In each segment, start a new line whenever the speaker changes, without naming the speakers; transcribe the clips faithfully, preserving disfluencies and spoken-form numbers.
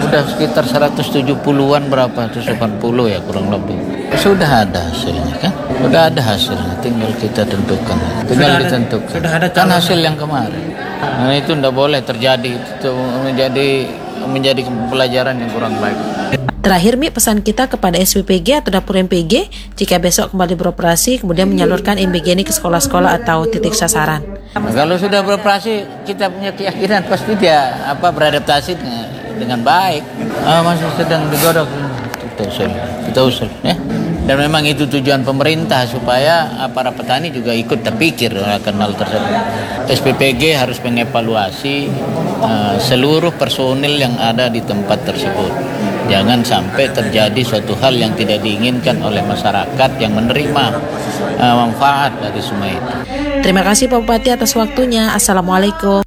sudah sekitar seratus tujuh puluhan berapa, seratus delapan puluh ya kurang lebih. Sudah ada hasilnya kan? Sudah ada hasilnya, tinggal kita tentukan. Tinggal sudah ditentukan. Ada, sudah ada kan hasil yang kemarin. Nah itu tidak boleh terjadi, itu menjadi menjadi pelajaran yang kurang baik.
Terakhir, Mi, pesan kita kepada S P P G atau dapur M P G jika besok kembali beroperasi, kemudian menyalurkan M P G ini ke sekolah-sekolah atau titik sasaran.
Nah, kalau sudah beroperasi, kita punya keyakinan pasti dia apa beradaptasi dengan, dengan baik. Ah, masih sedang digodok, kita usul, kita usul, ya. Dan memang itu tujuan pemerintah supaya para petani juga ikut terpikir akan hal tersebut. S P P G harus mengevaluasi uh, seluruh personil yang ada di tempat tersebut. Jangan sampai terjadi suatu hal yang tidak diinginkan oleh masyarakat yang menerima uh, manfaat dari semua itu.
Terima kasih Pak Bupati atas waktunya. Assalamualaikum.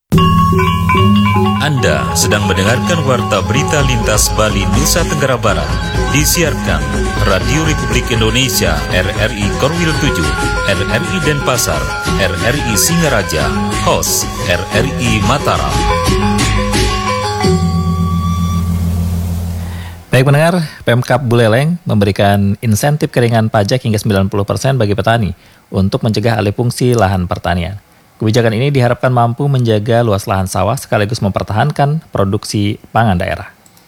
Anda sedang mendengarkan Warta Berita Lintas Bali Nusa Tenggara Barat. Disiarkan Radio Republik Indonesia R R I Korwil tujuh, R R I Denpasar, R R I Singaraja, host R R I Mataram.
Baik pendengar, Pemkab Buleleng memberikan insentif keringan pajak hingga sembilan puluh persen bagi petani untuk mencegah alih fungsi lahan pertanian. Kebijakan ini diharapkan mampu menjaga luas lahan sawah sekaligus mempertahankan produksi pangan daerah.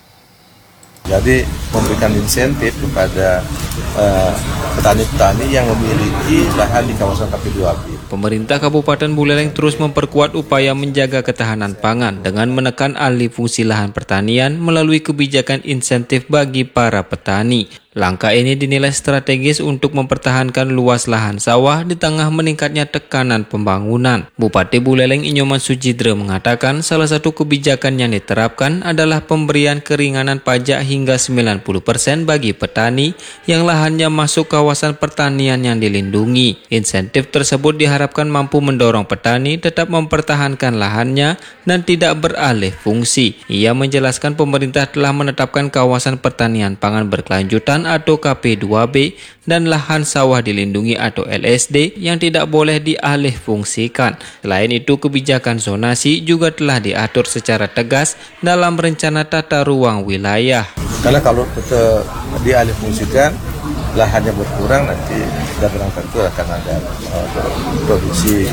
Jadi memberikan insentif kepada uh, petani-petani yang memiliki lahan di kawasan K P dua B.
Pemerintah Kabupaten Buleleng terus memperkuat upaya menjaga ketahanan pangan dengan menekan alih fungsi lahan pertanian melalui kebijakan insentif bagi para petani. Langkah ini dinilai strategis untuk mempertahankan luas lahan sawah di tengah meningkatnya tekanan pembangunan. Bupati Buleleng Inyoman Sujidra mengatakan salah satu kebijakan yang diterapkan adalah pemberian keringanan pajak hingga sembilan puluh persen bagi petani yang lahannya masuk kawasan pertanian yang dilindungi. Insentif tersebut diharapkan mampu mendorong petani tetap mempertahankan lahannya dan tidak beralih fungsi. Ia menjelaskan pemerintah telah menetapkan kawasan pertanian pangan berkelanjutan atau K P dua B dan lahan sawah dilindungi atau L S D yang tidak boleh dialih fungsikan. Selain itu, kebijakan zonasi juga telah diatur secara tegas dalam rencana tata ruang wilayah.
Karena kalau kita dialih fungsikan, lahannya berkurang, nanti dalam tentu akan ada uh, produksi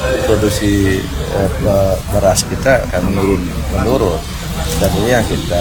produksi uh, beras kita akan menurun menurun. Dan ini yang kita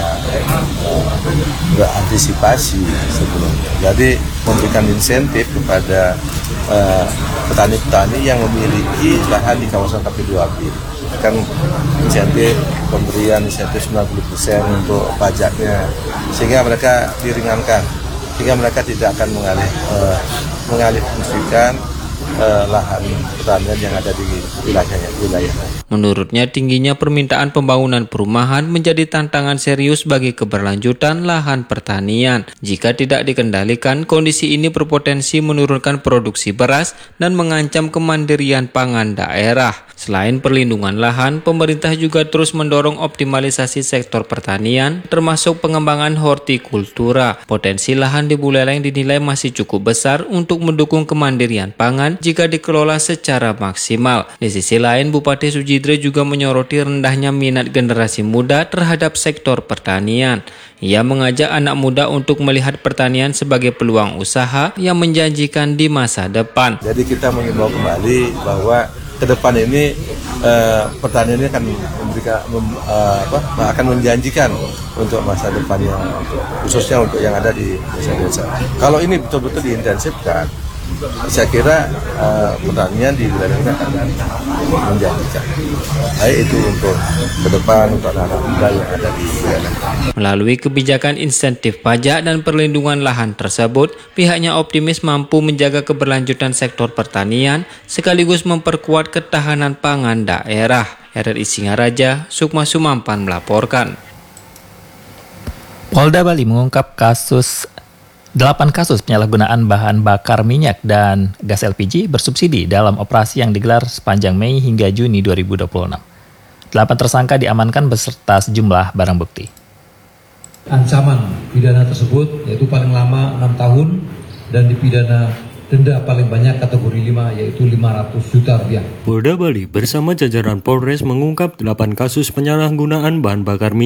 uh, berantisipasi sebelumnya. Jadi memberikan insentif kepada uh, petani-petani yang memiliki lahan di kawasan K P dua B. Kan insentif pemberian insentif sembilan puluh persen untuk pajaknya, sehingga mereka diringankan, sehingga mereka tidak akan mengalih uh, mengalih fungsikan uh, lahan pertanian yang ada di wilayahnya wilayah.
Menurutnya, tingginya permintaan pembangunan perumahan menjadi tantangan serius bagi keberlanjutan lahan pertanian. Jika tidak dikendalikan, kondisi ini berpotensi menurunkan produksi beras dan mengancam kemandirian pangan daerah. Selain perlindungan lahan, pemerintah juga terus mendorong optimalisasi sektor pertanian, termasuk pengembangan hortikultura. Potensi lahan di Buleleng dinilai masih cukup besar untuk mendukung kemandirian pangan jika dikelola secara maksimal. Di sisi lain, Bupati Sujidra juga menyoroti rendahnya minat generasi muda terhadap sektor pertanian. Ia mengajak anak muda untuk melihat pertanian sebagai peluang usaha yang menjanjikan di masa depan.
Jadi kita mengimbau kembali bahwa ke depan ini uh, pertanian ini akan memberikan mem, uh, apa, akan menjanjikan untuk masa depan yang khususnya untuk yang ada di desa-desa. Kalau ini betul-betul diintensifkan, saya kira uh, pertanian di wilayah ini akan menjanjikan. Baik itu untuk ke depan, untuk anak-anak muda yang ada di wilayah.
Melalui kebijakan insentif pajak dan perlindungan lahan tersebut, pihaknya optimis mampu menjaga keberlanjutan sektor pertanian sekaligus memperkuat ketahanan pangan daerah. R R I Singaraja, Sukma Sumampan melaporkan.
Polda Bali mengungkap kasus delapan kasus penyalahgunaan bahan bakar minyak dan gas L P G bersubsidi dalam operasi yang digelar sepanjang Mei hingga Juni dua ribu dua puluh enam. Delapan tersangka diamankan beserta sejumlah barang bukti.
Ancaman pidana tersebut yaitu paling lama enam tahun dan dipidana denda paling banyak kategori lima yaitu lima ratus juta rupiah.
Polda Bali bersama jajaran Polres mengungkap delapan kasus penyalahgunaan bahan bakar minyak